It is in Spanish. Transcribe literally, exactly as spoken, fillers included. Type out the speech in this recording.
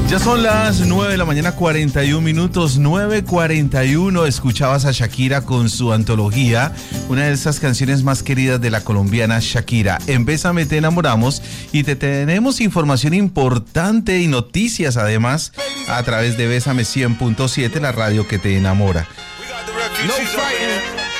Ya son las nueve de la mañana, cuarenta y un minutos, nueve cuarenta y uno. Escuchabas a Shakira con su antología, una de esas canciones más queridas de la colombiana Shakira. En Bésame te enamoramos y te tenemos información importante y noticias además a través de Bésame cien punto siete, la radio que te enamora. No fighting.